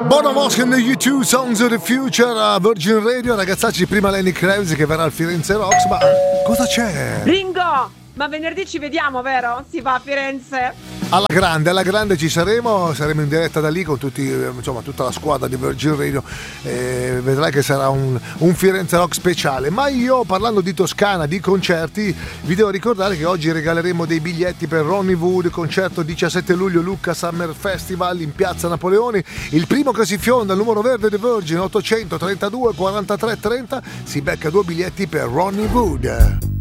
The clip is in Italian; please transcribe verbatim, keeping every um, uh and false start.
Bono Mosca the U due Songs of the Future a Virgin Radio. Ragazzacci, prima Lenny Kravitz che verrà al Firenze Rocks, ma cosa c'è? Ringo, ma venerdì ci vediamo, vero? Si va a Firenze. Alla grande, alla grande ci saremo, saremo in diretta da lì con tutti, insomma, tutta la squadra di Virgin Radio, e vedrai che sarà un, un Firenze Rock speciale. Ma io, parlando di Toscana, di concerti, vi devo ricordare che oggi regaleremo dei biglietti per Ronnie Wood, concerto diciassette luglio Lucca Summer Festival in Piazza Napoleoni. Il primo che si fionda, il numero verde di Virgin, ottocentotrentadue quarantatré trenta, si becca due biglietti per Ronnie Wood.